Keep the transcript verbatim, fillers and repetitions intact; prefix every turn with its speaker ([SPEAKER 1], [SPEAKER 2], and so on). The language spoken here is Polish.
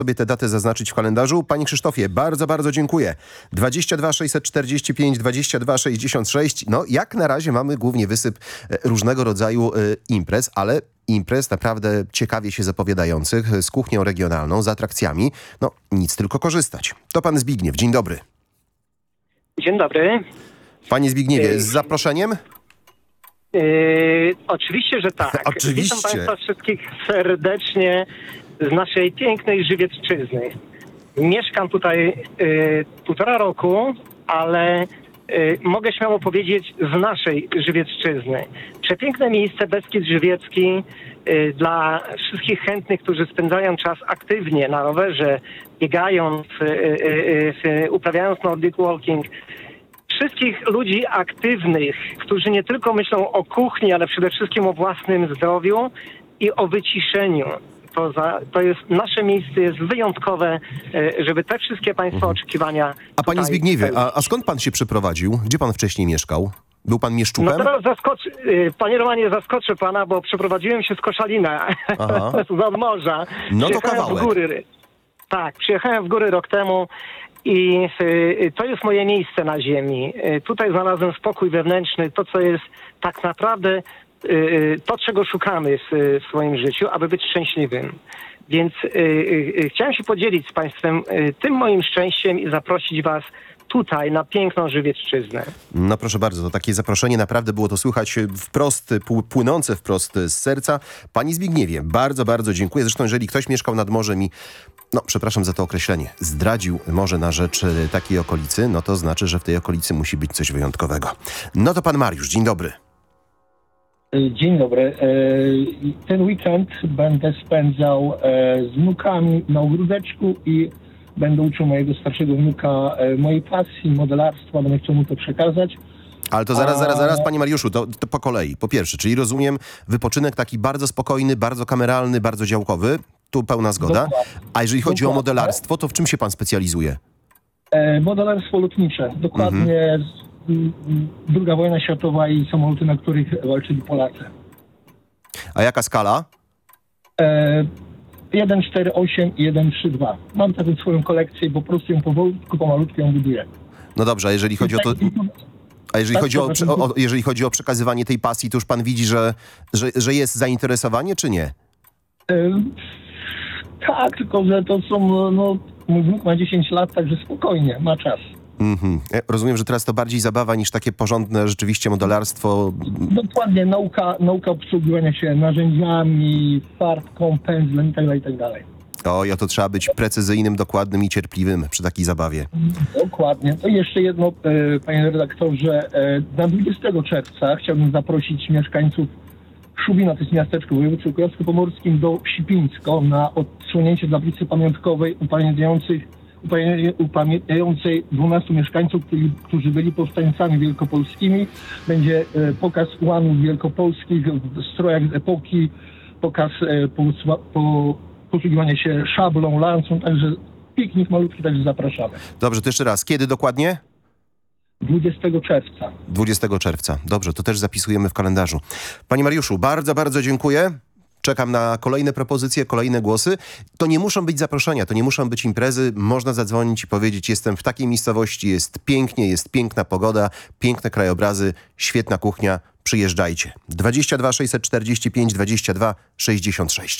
[SPEAKER 1] sobie tę datę zaznaczyć w kalendarzu. Panie Krzysztofie, bardzo, bardzo dziękuję. dwadzieścia dwa sześćset czterdzieści pięć dwadzieścia dwa sześćdziesiąt sześć. No, jak na razie mamy głównie wysyp e, różnego rodzaju e, imprez, ale imprez naprawdę ciekawie się zapowiadających, z kuchnią regionalną, z atrakcjami. No, nic tylko korzystać. To pan Zbigniew. Dzień dobry.
[SPEAKER 2] Dzień dobry.
[SPEAKER 1] Panie Zbigniewie, z zaproszeniem?
[SPEAKER 2] Yy, oczywiście, że tak.
[SPEAKER 1] Oczywiście.
[SPEAKER 2] Witam Państwa wszystkich serdecznie z naszej pięknej Żywiecczyzny. Mieszkam tutaj yy, półtora roku, ale yy, mogę śmiało powiedzieć z naszej Żywiecczyzny. Przepiękne miejsce Beskid Żywiecki yy, dla wszystkich chętnych, którzy spędzają czas aktywnie na rowerze, biegając, yy, yy, yy, uprawiając nordic walking. Wszystkich ludzi aktywnych, którzy nie tylko myślą o kuchni, ale przede wszystkim o własnym zdrowiu i o wyciszeniu. To, za, to jest nasze miejsce, jest wyjątkowe, żeby te wszystkie Państwa oczekiwania...
[SPEAKER 1] A panie Zbigniewie, a, a skąd pan się przeprowadził? Gdzie pan wcześniej mieszkał? Był pan Mieszczupem?
[SPEAKER 2] No teraz zaskoczy, panie Romanie, zaskoczę pana, bo przeprowadziłem się z Koszalina, z morza.
[SPEAKER 1] No to kawałek.
[SPEAKER 2] W góry. Tak, przyjechałem w góry rok temu. I y, to jest moje miejsce na ziemi. Y, tutaj znalazłem spokój wewnętrzny, to co jest tak naprawdę y, to, czego szukamy w, w swoim życiu, aby być szczęśliwym. Więc y, y, chciałem się podzielić z Państwem y, tym moim szczęściem i zaprosić Was tutaj na piękną Żywiecczyznę.
[SPEAKER 1] No proszę bardzo, to takie zaproszenie naprawdę było to słychać wprost, płynące wprost z serca. Pani Zbigniewie, bardzo, bardzo dziękuję. Zresztą jeżeli ktoś mieszkał nad morzem i, no przepraszam za to określenie, zdradził morze na rzecz takiej okolicy, no to znaczy, że w tej okolicy musi być coś wyjątkowego. No to pan Mariusz, dzień dobry.
[SPEAKER 3] Dzień dobry. Ten weekend będę spędzał z wnukami na ogródeczku i będę uczył mojego starszego wnuka mojej pasji, modelarstwa, będę chciał mu to przekazać.
[SPEAKER 1] Ale to zaraz, zaraz, zaraz, panie Mariuszu, to, to po kolei. Po pierwsze, czyli rozumiem, wypoczynek taki bardzo spokojny, bardzo kameralny, bardzo działkowy. Tu pełna zgoda.
[SPEAKER 3] Dokładnie.
[SPEAKER 1] A jeżeli chodzi
[SPEAKER 3] Dokładnie.
[SPEAKER 1] o modelarstwo, to w czym się pan specjalizuje?
[SPEAKER 3] E, modelarstwo lotnicze. Dokładnie
[SPEAKER 1] Mhm.
[SPEAKER 3] z, m, druga wojna światowa i samoloty, na których walczyli Polacy.
[SPEAKER 1] A jaka skala?
[SPEAKER 3] E, jeden cztery osiem i jeden trzy dwa. Mam taką swoją kolekcję i po prostu ją powolutku, pomalutku ją buduję.
[SPEAKER 1] No dobrze, a jeżeli chodzi o to... A jeżeli,
[SPEAKER 3] Tak,
[SPEAKER 1] chodzi o,
[SPEAKER 3] przepraszam.
[SPEAKER 1] o, jeżeli chodzi o przekazywanie tej pasji, to już pan widzi, że, że, że jest zainteresowanie, czy nie?
[SPEAKER 3] E, tak, tylko że to są, no, mój wnuk ma dziesięć lat, także spokojnie, ma czas.
[SPEAKER 1] Mhm. Rozumiem, że teraz to bardziej zabawa niż takie porządne rzeczywiście modelarstwo.
[SPEAKER 3] Dokładnie, nauka, nauka obsługiwania się narzędziami, farbką, pędzlem itd., itd.
[SPEAKER 1] O, ja to trzeba być precyzyjnym, dokładnym i cierpliwym przy takiej zabawie.
[SPEAKER 3] Dokładnie. To jeszcze jedno, e, panie redaktorze. E, na dwudziestego czerwca chciałbym zaprosić mieszkańców Szubina, to jest miasteczko w województwie kujawsko-pomorskim, do Wsipińsko na odsłonięcie tablicy pamiątkowej upamiętniającej, upamiętniającej dwunastu mieszkańców, którzy, którzy byli powstańcami wielkopolskimi. Będzie e, pokaz ułanów wielkopolskich w strojach z epoki, pokaz e, po, po posługiwanie się szablą, lancą, także piknik malutki, także zapraszamy.
[SPEAKER 1] Dobrze, to jeszcze raz. Kiedy dokładnie?
[SPEAKER 3] dwudziestego czerwca.
[SPEAKER 1] dwudziestego czerwca. Dobrze, to też zapisujemy w kalendarzu. Panie Mariuszu, bardzo, bardzo dziękuję. Czekam na kolejne propozycje, kolejne głosy. To nie muszą być zaproszenia, to nie muszą być imprezy. Można zadzwonić i powiedzieć, jestem w takiej miejscowości, jest pięknie, jest piękna pogoda, piękne krajobrazy, świetna kuchnia. Przyjeżdżajcie. dwadzieścia dwa sześćset czterdzieści pięć dwadzieścia dwa sześćdziesiąt sześć.